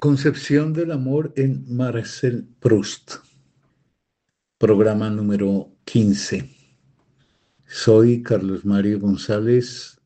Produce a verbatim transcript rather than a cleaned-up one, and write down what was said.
Concepción del amor en Marcel Proust, programa número quince. Soy Carlos Mario González,